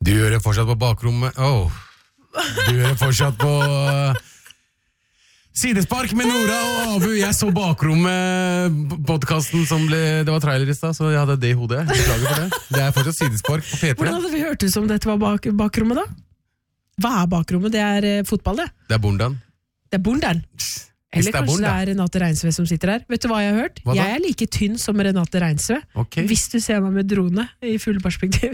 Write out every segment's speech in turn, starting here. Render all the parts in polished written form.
Du gjør det fortsatt på bakrommet. Du gjør det fortsatt på sidespark med Nora og Abu. Jeg så bakrommet-podcasten som det var trailer i sted, så jeg hadde det i hodet. Beklager for det. Det fortsatt sidespark på P3. Hvordan hadde vi hørt ut som dette var bakrommet da? Hva bakrommet? Det fotball, det. Det Bondan. Det Bondan. Eller kanskje det Renate Reinsve som sitter her. Vet du hva jeg har hørt? Jeg like tynn som Renate Reinsve. Okay. Hvis du ser meg med drone i full perspektiv.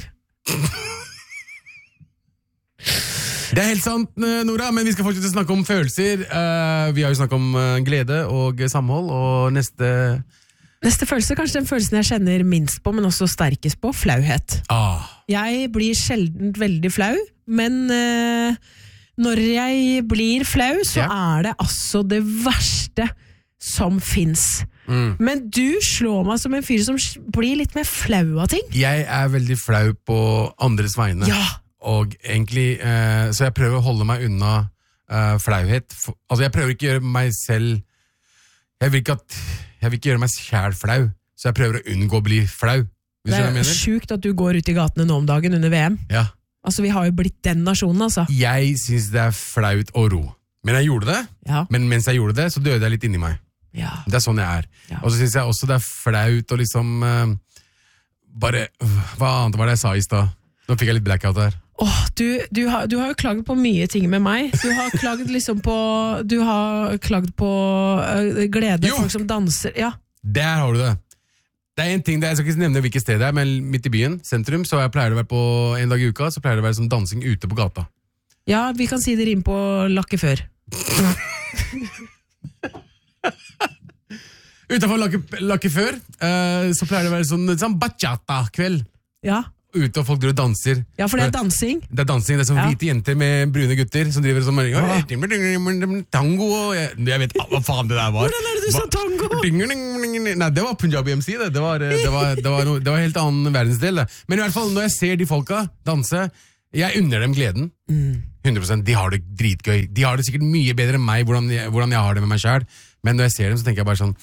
Det helt sant, Nora, men vi skal fortsette å snakke om følelser. Vi har jo snakket om glede og samhold, og Neste følelse, kanskje den følelsen jeg kjenner minst på, men også sterkest på, flauhet. Jeg blir sjelden veldig flau, men når jeg blir flau, så det altså det verste som finnes. Men du slår meg som en fyr som blir litt mer flau av ting. Jeg veldig flau på andres vegne. Ja. Og egentlig, så jeg prøver å holde meg unna flauhet. Altså jeg prøver ikke å gjøre meg selv, jeg vil ikke gjøre meg selv flau, så jeg prøver å unngå å bli flau. Det sjukt at du går ut i gatene nå om dagen under VM. Ja. Altså vi har jo blitt den nasjonen, altså. Jeg synes det flaut å ro. Men jeg gjorde det, men mens jeg gjorde det, så døde jeg litt inni meg. Ja. Det sånn jeg Og så synes jeg også det flaut å liksom bare, hva annet var det jeg sa i sted? Nå fikk jeg litt blackout her. Du har jo klaget på mye ting med meg. Du har klaget liksom på glede, folk som danser. Ja. Der har du det. Det en ting, jeg skal ikke nevne hvilket sted det men midt i byen, sentrum, så jeg pleier det å være på en dag i uka, så pleier det å være sånn dansing ute på gata. Ja, vi kan si det rim på lakke før. Utenfor lakke før, så pleier det å være sånn bachata-kveld. Ja. Ute og folk driver og danser. Ja, for det dansing. Det dansing, det sånn hvite jenter med brune gutter som driver sånn tango og jeg vet hva faen det der var. Hvordan det du sa tango? Nei, det var Punjabi MC det var helt annen verdensdel det. Men i hvert fall når jeg ser de folka danse, jeg unner dem gleden 100%, de har det dritgøy. De har det sikkert mye bedre enn meg hvordan jeg har det med meg selv. Men når jeg ser dem så tenker jeg bare sånn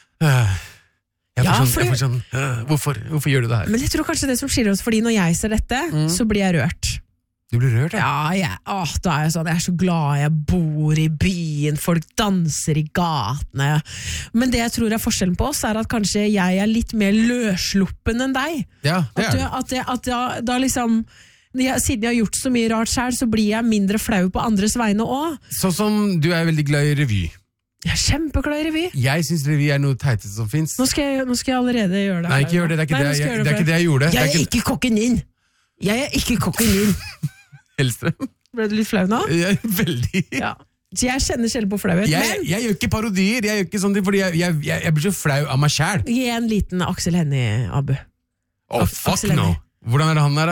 Hvorfor gjør du det her? Men jeg tror kanskje det som skiller oss, fordi når jeg ser dette, så blir jeg rørt. Du blir rørt, ja? Ja, da jeg sånn, jeg så glad jeg bor i byen, folk danser i gatene. Men det jeg tror forskjellen på oss, at kanskje jeg litt mer løssluppen enn deg. Ja, det da liksom, siden jeg har gjort så mye rart selv, så blir jeg mindre flau på andres vegne også. Sånn som du veldig glad i revy. Jeg kjempeglad i revy. Jeg synes revy noe teiteste som finnes. Nå skal jeg allerede gjøre det. Nei, ikke gjør det, det ikke det jeg gjorde. Jeg ikke kokken inn. Hellstrøm. Ble du litt flau nå? Veldig. Ja. Så jeg kjenner selv på flauhet. Jeg gjør ikke parodier, jeg gjør ikke sånne ting, fordi jeg blir så flau av meg selv. Gi en liten Aksel Hennie, Abu. Fuck no. Hvordan det han der?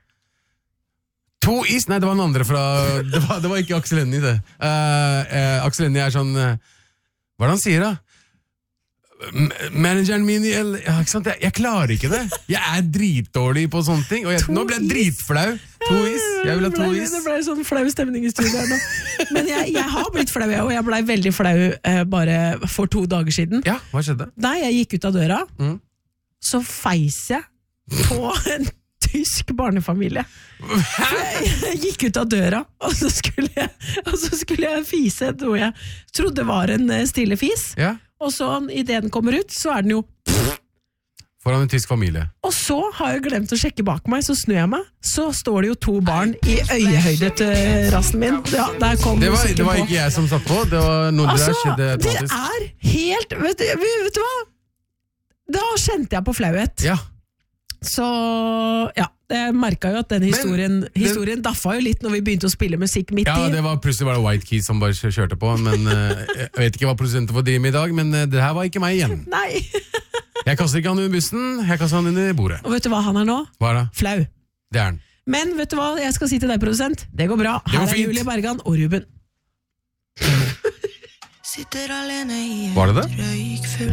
To is? Nei, det var en andre fra... Det var ikke Aksel Hennie, det. Aksel Hennie sånn... Hva han sier da? Manageren min ikke sant? Jeg klarer ikke det. Jeg dritdårlig på sånne ting. Og nå ble jeg dritflau. To is. Jeg vil ha to is. Det ble sånn flau stemning i studiet nå. Men jeg har blitt flau, og jeg ble veldig flau bare for 2 dager siden. Ja, hva skjedde? Da jeg gikk ut av døra, så feis jeg på en tysk barnefamilie. Jeg gikk ut av døra, og så skulle jeg fise noe jeg trodde var en stille fis. Ja. Og så, i det den kommer ut, så den jo foran en tysk familie. Og så har jeg glemt å sjekke bak meg, så snur jeg meg, så står det jo 2 barn i øyehøyde til rassen min. Ja, der kom det var ikke jeg som satt på, det var noe der skjedde automatisk. Det helt, vet du hva? Da kjente jeg på flauhet. Ja. Så, ja, jeg merket jo at den historien daffa jo litt når vi begynte å spille musikk midt i. Ja, plutselig var det White Keys som bare kjørte på, men jeg vet ikke hva produsenten får drive med i dag, men det her var ikke meg igjen. Nei. Jeg kaster ikke han under bussen, jeg kaster han under bordet. Og vet du hva han nå? Hva det? Flau. Det han. Men vet du hva jeg skal si til deg, produsent? Det går bra. Her Julie Bergan og Ruben. Var det det?